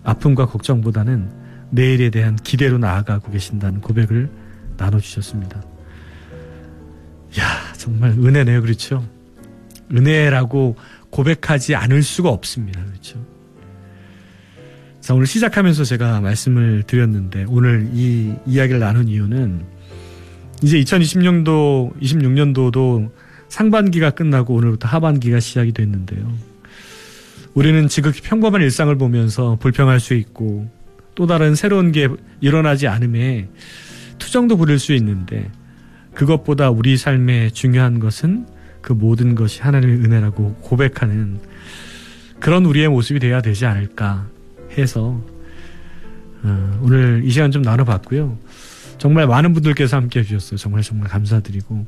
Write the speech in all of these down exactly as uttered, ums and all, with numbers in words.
아픔과 걱정보다는 내일에 대한 기대로 나아가고 계신다는 고백을 나눠주셨습니다. 이야, 정말 은혜네요. 그렇죠? 은혜라고 고백하지 않을 수가 없습니다. 그렇죠? 자, 오늘 시작하면서 제가 말씀을 드렸는데 오늘 이 이야기를 나눈 이유는 이제 이천이십 년도, 이십육 년도도 상반기가 끝나고 오늘부터 하반기가 시작이 됐는데요. 우리는 지극히 평범한 일상을 보면서 불평할 수 있고 또 다른 새로운 게 일어나지 않음에 투정도 부릴 수 있는데 그것보다 우리 삶에 중요한 것은 그 모든 것이 하나님의 은혜라고 고백하는 그런 우리의 모습이 되어야 되지 않을까 해서 어, 오늘 이 시간 좀 나눠봤고요. 정말 많은 분들께서 함께 해주셨어요. 정말 정말 감사드리고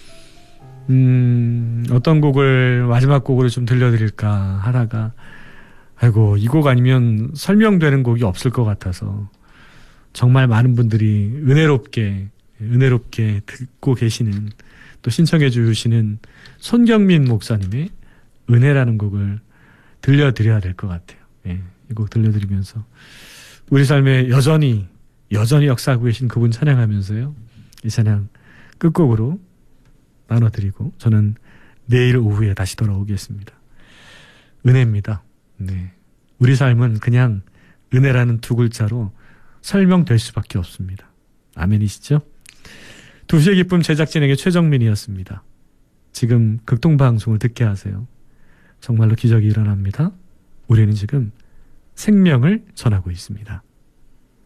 음, 어떤 곡을 마지막 곡으로 좀 들려드릴까 하다가 아이고 이 곡 아니면 설명되는 곡이 없을 것 같아서 정말 많은 분들이 은혜롭게 은혜롭게 듣고 계시는 또 신청해 주시는 손경민 목사님의 은혜라는 곡을 들려드려야 될 것 같아요. 예, 이 곡 들려드리면서 우리 삶에 여전히 여전히 역사하고 계신 그분 찬양하면서요. 이 찬양 끝곡으로 나눠드리고 저는 내일 오후에 다시 돌아오겠습니다. 은혜입니다. 네, 우리 삶은 그냥 은혜라는 두 글자로 설명될 수밖에 없습니다. 아멘이시죠? 두시의 기쁨 제작진에게 최정민이었습니다. 지금 극동방송을 듣게 하세요. 정말로 기적이 일어납니다. 우리는 지금 생명을 전하고 있습니다.